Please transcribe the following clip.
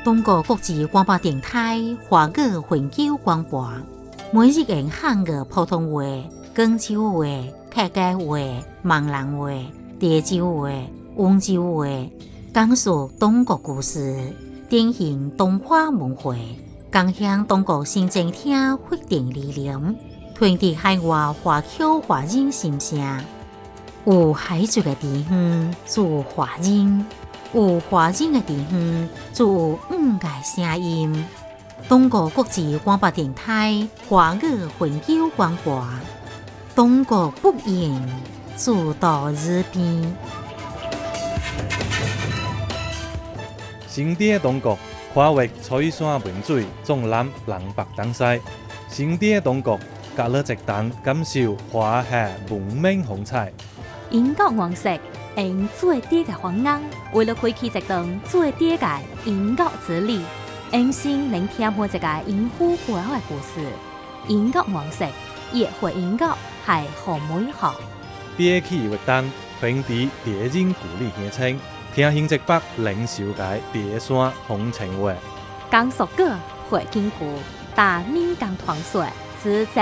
中国国际广播电台华语环球广播，每日用汉语普通话、广州话、客家话、闽南话、潮州话、温州话，讲述中国故事，典型东华文化，共享中国新政厅发展理念，传递海外华侨华人心声。有海族的地方，就有华人；有华人的地方，就有五个声音。中国国际广播电台华语环球广播，中国不言，自到日边。 新典中国跨越吹山文水，纵览南北东西。新典中国，隔了一档感受华夏文明风采。 英国王室用最低嘅方案，为了开启一段最低嘅英国之旅，用心聆听每一个英虎背后嘅故事。英国王室也会英国系好美好。 别起活动，传递猎人故里乡亲，听新一北领袖界别山风情话。 讲述过会经过大闽港传说之